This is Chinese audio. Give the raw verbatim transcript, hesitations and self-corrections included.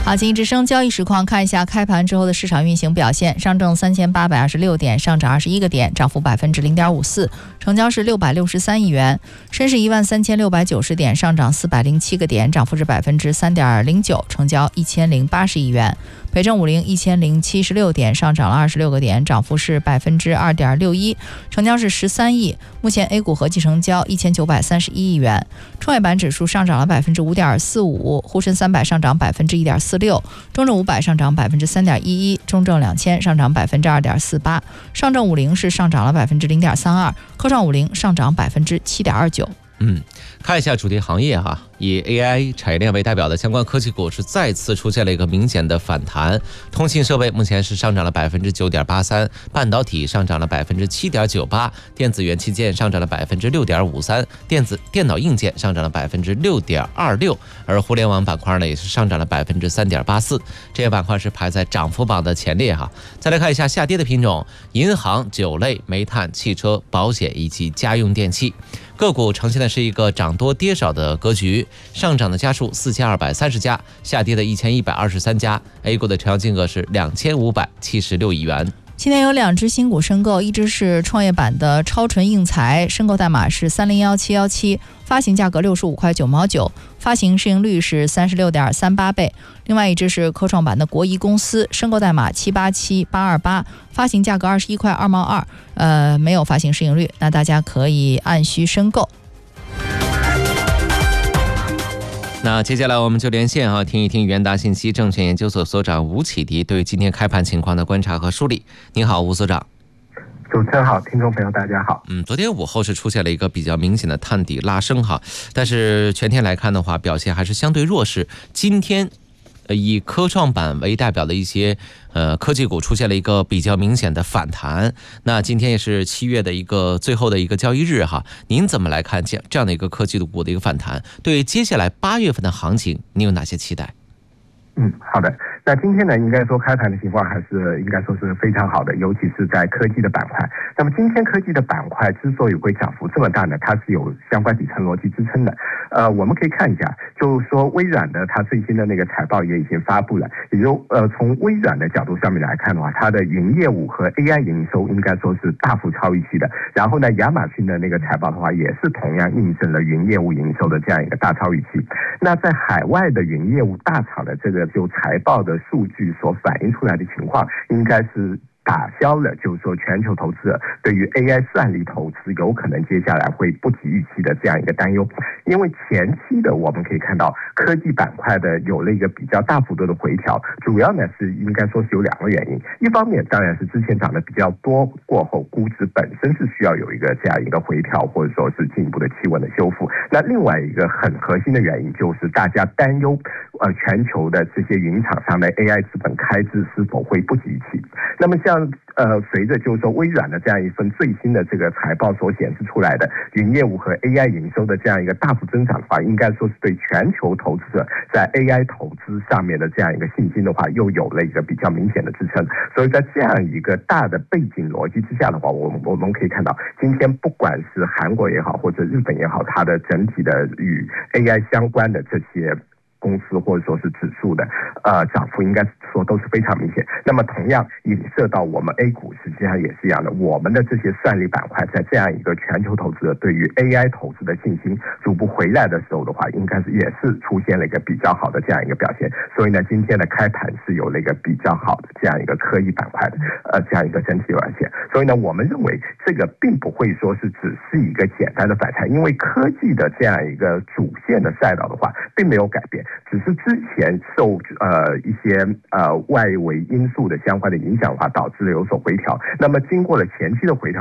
好，经济之声交易实况，看一下开盘之后的市场运行表现。上证三千八百二十六点，上涨二十一个点，涨幅百分之零点五四，成交是六百六十三亿元。深市一万三千六百九十点，上涨四百零七个点，涨幅是百分之三点零九，成交一千零八十亿元。北证五零一千零七十六点，上涨了二十六个点，涨幅是百分之二点六一，成交是十三亿。目前 A 股合计成交一千九百三十一亿元。创业板指数上涨了百分之五点四五，沪深三百上涨百分之一点四六，中证五百上涨百分之三点一一，中证两千上涨百分之二点四八，上证五零是上涨了百分之零点三二，科创五零上涨百分之七点二九。 嗯，看一下主题行业哈，以 A I 产业链为代表的相关科技股是再次出现了一个明显的反弹。通信设备目前是上涨了百分之九点八三，半导体上涨了百分之七点九八，电子元器件上涨了百分之六点五三，电子电脑硬件上涨了百分之六点二六，而互联网板块呢也是上涨了百分之三点八四，这些板块是排在涨幅榜的前列哈。再来看一下下跌的品种，银行、酒类、煤炭、汽车、保险以及家用电器。个股呈现的是一个涨多跌少的格局，上涨的家数四千二百三十家，下跌的一千一百二十三家。A 股的成交金额是两千五百七十六亿元。 今天有两只新股申购，一只是创业板的超纯硬材，申购代码是三零一七一七，发行价格六十五块九毛九，发行市盈率是三十六点三八倍。另外一只是科创板的国仪公司，申购代码七八七八二八，发行价格二十一块二毛二，呃，没有发行市盈率，那大家可以按需申购。 那接下来我们就连线啊，听一听元达信息证券研究所所长吴启迪对今天开盘情况的观察和梳理。你好，吴所长。 主持人好，听众朋友大家好。 嗯，昨天午后是出现了一个比较明显的探底拉升哈，但是全天来看的话，表现还是相对弱势。今天呃，以科创板为代表的一些呃科技股出现了一个比较明显的反弹。那今天也是七月的一个最后的一个交易日哈，您怎么来看这这样的一个科技股的一个反弹？对接下来八月份的行情，您有哪些期待？ 嗯，好的。那今天呢，应该说开盘的情况还是应该说是非常好的，尤其是在科技的板块。那么今天科技的板块之所以会涨幅这么大呢，它是有相关底层逻辑支撑的。呃，我们可以看一下，就是说微软的它最新的那个财报也已经发布了，也就呃从微软的角度上面来看的话，它的云业务和 A I 营收应该说是大幅超预期的。然后呢，亚马逊的那个财报的话，也是同样印证了云业务营收的这样一个大超预期。那在海外的云业务大厂的这个就财报的数据所反映出来的情况，应该是打消了就是说全球投资者对于 A I 算力投资有可能接下来会不及预期的这样一个担忧。因为前期的我们可以看到科技板块的有了一个比较大幅度的回调，主要呢是应该说是有两个原因。一方面当然是之前涨得比较多过后，估值本身是需要有一个这样一个回调，或者说是进一步的企稳的修复。那另外一个很核心的原因就是大家担忧呃全球的这些云厂商的 A I 资本开支是否会不及预期。那么像呃，随着就是说微软的这样一份最新的这个财报所显示出来的云业务和 A I 营收的这样一个大幅增长的话，应该说是对全球投资者在 A I 投资上面的这样一个信心的话，又有了一个比较明显的支撑。所以在这样一个大的背景逻辑之下的话，我们我们可以看到，今天不管是韩国也好，或者日本也好，它的整体的与 A I 相关的这些公司或者说是指数的呃涨幅应该说都是非常明显。那么同样影射到我们 A 股，实际上也是一样的，我们的这些算力板块在这样一个全球投资者对于 A I 投资的信心逐步回来的时候的话，应该是也是出现了一个比较好的这样一个表现。所以呢，今天的开盘是有了一个比较好的这样一个科技板块的呃这样一个整体表现。所以呢，我们认为这个并不会说是只是一个简单的反弹，因为科技的这样一个主线的赛道的话并没有改变，只是之前受呃一些呃外围因素的相关的影响的话，导致了有所回调。那么经过了前期的回调